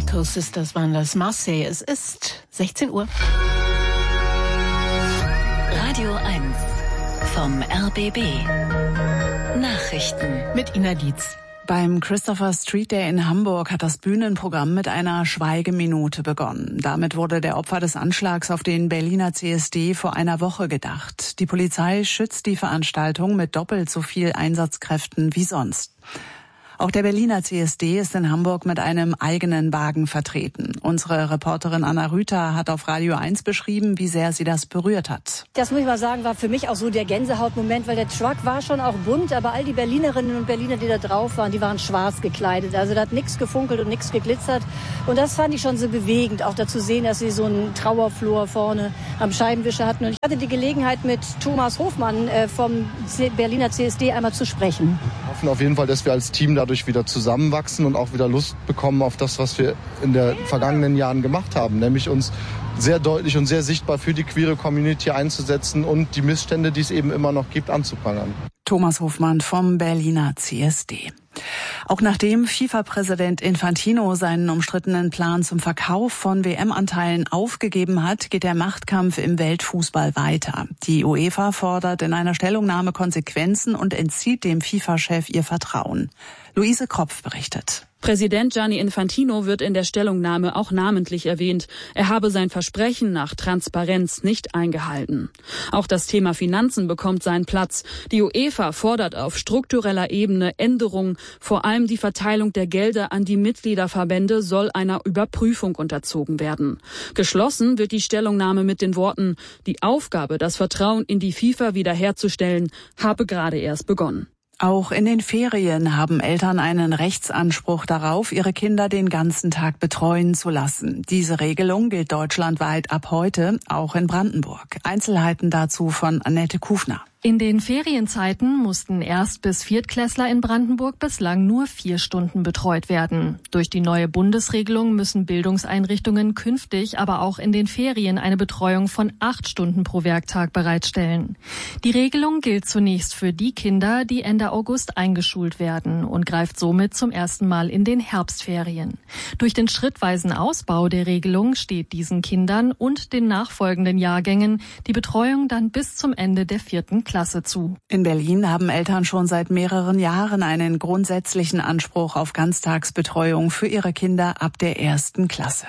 Electro Sisters waren das, Marseille. Es ist 16 Uhr. Radio 1 vom RBB. Nachrichten mit Ina Dietz. Beim Christopher Street Day in Hamburg hat das Bühnenprogramm mit einer Schweigeminute begonnen. Damit wurde der Opfer des Anschlags auf den Berliner CSD vor einer Woche gedacht. Die Polizei schützt die Veranstaltung mit doppelt so viel Einsatzkräften wie sonst. Auch der Berliner CSD ist in Hamburg mit einem eigenen Wagen vertreten. Unsere Reporterin Anna Rüther hat auf Radio 1 beschrieben, wie sehr sie das berührt hat. Das muss ich mal sagen, war für mich auch so der Gänsehautmoment, weil der Truck war schon auch bunt, aber all die Berlinerinnen und Berliner, die da drauf waren, die waren schwarz gekleidet. Also da hat nichts gefunkelt und nichts geglitzert. Und das fand ich schon so bewegend, auch dazu sehen, dass sie so einen Trauerflor vorne am Scheibenwischer hatten. Und ich hatte die Gelegenheit, mit Thomas Hofmann vom Berliner CSD einmal zu sprechen. Wir hoffen auf jeden Fall, dass wir als Team dadurch wieder zusammenwachsen und auch wieder Lust bekommen auf das, was wir in den vergangenen Jahren gemacht haben, nämlich uns sehr deutlich und sehr sichtbar für die queere Community einzusetzen und die Missstände, die es eben immer noch gibt, anzuprangern. Thomas Hofmann vom Berliner CSD. Auch nachdem FIFA-Präsident Infantino seinen umstrittenen Plan zum Verkauf von WM-Anteilen aufgegeben hat, geht der Machtkampf im Weltfußball weiter. Die UEFA fordert in einer Stellungnahme Konsequenzen und entzieht dem FIFA-Chef ihr Vertrauen. Luise Kropf berichtet. Präsident Gianni Infantino wird in der Stellungnahme auch namentlich erwähnt. Er habe sein Versprechen nach Transparenz nicht eingehalten. Auch das Thema Finanzen bekommt seinen Platz. Die UEFA fordert auf struktureller Ebene Änderungen. Vor allem die Verteilung der Gelder an die Mitgliederverbände soll einer Überprüfung unterzogen werden. Geschlossen wird die Stellungnahme mit den Worten: Die Aufgabe, das Vertrauen in die FIFA wiederherzustellen, habe gerade erst begonnen. Auch in den Ferien haben Eltern einen Rechtsanspruch darauf, ihre Kinder den ganzen Tag betreuen zu lassen. Diese Regelung gilt deutschlandweit ab heute, auch in Brandenburg. Einzelheiten dazu von Annette Kufner. In den Ferienzeiten mussten Erst- bis Viertklässler in Brandenburg bislang nur 4 Stunden betreut werden. Durch die neue Bundesregelung müssen Bildungseinrichtungen künftig aber auch in den Ferien eine Betreuung von 8 Stunden pro Werktag bereitstellen. Die Regelung gilt zunächst für die Kinder, die Ende August eingeschult werden und greift somit zum ersten Mal in den Herbstferien. Durch den schrittweisen Ausbau der Regelung steht diesen Kindern und den nachfolgenden Jahrgängen die Betreuung dann bis zum Ende der 4. Klasse zu. In Berlin haben Eltern schon seit mehreren Jahren einen grundsätzlichen Anspruch auf Ganztagsbetreuung für ihre Kinder ab der 1. Klasse.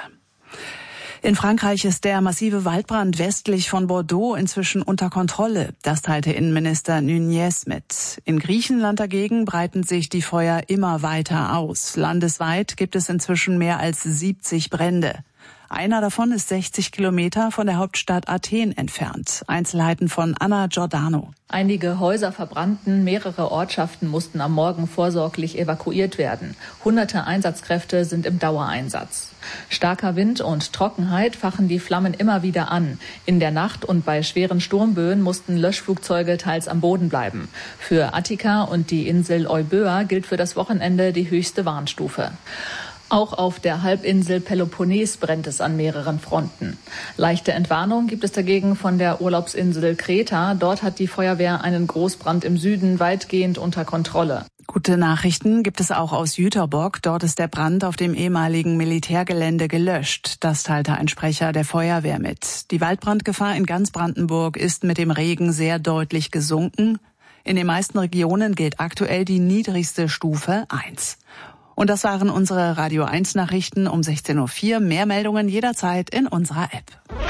In Frankreich ist der massive Waldbrand westlich von Bordeaux inzwischen unter Kontrolle. Das teilte Innenminister Nunez mit. In Griechenland dagegen breiten sich die Feuer immer weiter aus. Landesweit gibt es inzwischen mehr als 70 Brände. Einer davon ist 60 Kilometer von der Hauptstadt Athen entfernt. Einzelheiten von Anna Giordano. Einige Häuser verbrannten, mehrere Ortschaften mussten am Morgen vorsorglich evakuiert werden. Hunderte Einsatzkräfte sind im Dauereinsatz. Starker Wind und Trockenheit fachen die Flammen immer wieder an. In der Nacht und bei schweren Sturmböen mussten Löschflugzeuge teils am Boden bleiben. Für Attika und die Insel Euböa gilt für das Wochenende die höchste Warnstufe. Auch auf der Halbinsel Peloponnes brennt es an mehreren Fronten. Leichte Entwarnung gibt es dagegen von der Urlaubsinsel Kreta. Dort hat die Feuerwehr einen Großbrand im Süden weitgehend unter Kontrolle. Gute Nachrichten gibt es auch aus Jüterbock. Dort ist der Brand auf dem ehemaligen Militärgelände gelöscht. Das teilte ein Sprecher der Feuerwehr mit. Die Waldbrandgefahr in ganz Brandenburg ist mit dem Regen sehr deutlich gesunken. In den meisten Regionen gilt aktuell die niedrigste Stufe 1. Und das waren unsere Radio 1 Nachrichten um 16.04 Uhr. Mehr Meldungen jederzeit in unserer App.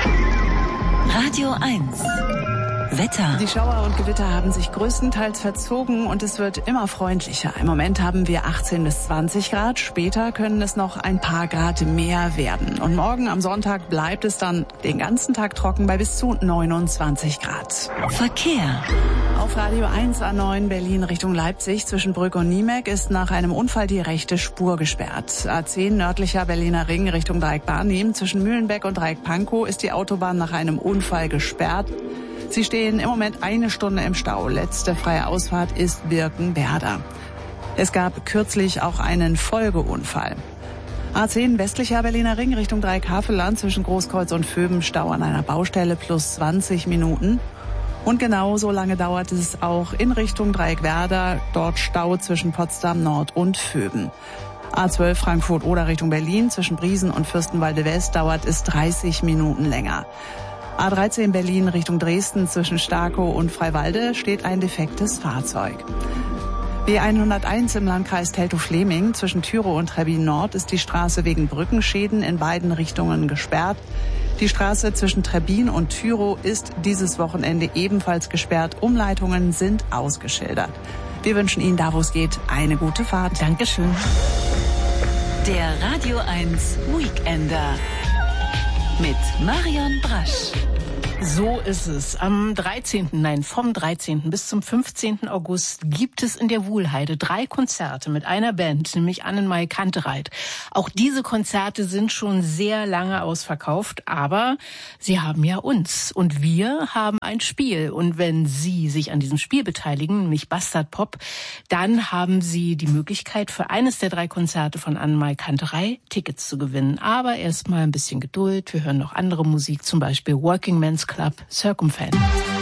Radio 1 Wetter. Die Schauer und Gewitter haben sich größtenteils verzogen und es wird immer freundlicher. Im Moment haben wir 18 bis 20 Grad. Später können es noch ein paar Grad mehr werden. Und morgen am Sonntag bleibt es dann den ganzen Tag trocken bei bis zu 29 Grad. Verkehr. Auf Radio 1 A9 Berlin Richtung Leipzig zwischen Brück und Niemek ist nach einem Unfall die rechte Spur gesperrt. A10 nördlicher Berliner Ring Richtung Dreieck Barnim zwischen Mühlenbeck und Dreieck Pankow ist die Autobahn nach einem Unfall gesperrt. Sie stehen im Moment 1 Stunde im Stau. Letzte freie Ausfahrt ist Birkenwerder. Es gab kürzlich auch einen Folgeunfall. A10 westlicher Berliner Ring Richtung Dreieck-Havelland zwischen Großkreuz und Vöben Stau an einer Baustelle plus 20 Minuten. Und genauso lange dauert es auch in Richtung Dreieckwerder, dort Stau zwischen Potsdam Nord und Vöben. A12 Frankfurt-Oder Richtung Berlin zwischen Briesen und Fürstenwalde West dauert es 30 Minuten länger. A13 Berlin Richtung Dresden zwischen Starkow und Freiwalde steht ein defektes Fahrzeug. B101 im Landkreis Teltow-Fläming zwischen Tyrow und Trebbin Nord ist die Straße wegen Brückenschäden in beiden Richtungen gesperrt. Die Straße zwischen Trebbin und Tyrow ist dieses Wochenende ebenfalls gesperrt. Umleitungen sind ausgeschildert. Wir wünschen Ihnen, da wo es geht, eine gute Fahrt. Dankeschön. Der Radio 1 Weekender mit Marion Brasch. So ist es. Vom 13. bis zum 15. August gibt es in der Wuhlheide 3 Konzerte mit einer Band, nämlich Annenmai Kantereit. Auch diese Konzerte sind schon sehr lange ausverkauft, aber sie haben ja uns. Und wir haben ein Spiel. Und wenn Sie sich an diesem Spiel beteiligen, nämlich Bastard Pop, dann haben Sie die Möglichkeit, für eines der 3 Konzerte von Annenmai Kantereit Tickets zu gewinnen. Aber erstmal ein bisschen Geduld. Wir hören noch andere Musik, zum Beispiel Working Men's Club Circumfan.